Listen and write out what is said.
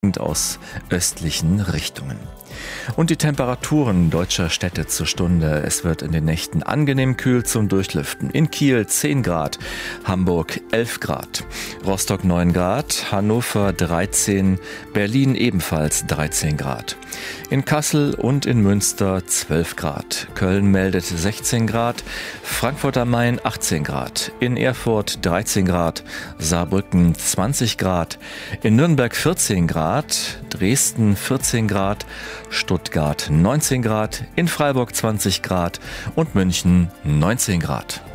aus östlichen Richtungen. Und die Temperaturen deutscher Städte zur Stunde. Es wird in den Nächten angenehm kühl zum Durchlüften. In Kiel 10 Grad, Hamburg 11 Grad, Rostock 9 Grad, Hannover 13, Berlin ebenfalls 13 Grad. In Kassel und in Münster 12 Grad, Köln meldet 16 Grad, Frankfurt am Main 18 Grad, in Erfurt 13 Grad, Saarbrücken 20 Grad, in Nürnberg 14 Grad, Dresden 14 Grad, Stuttgart 19 Grad, in Freiburg 20 Grad und München 19 Grad.